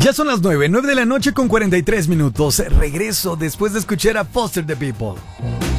Ya son las 9 de la noche con 43 minutos. Regreso después de escuchar a Foster the People.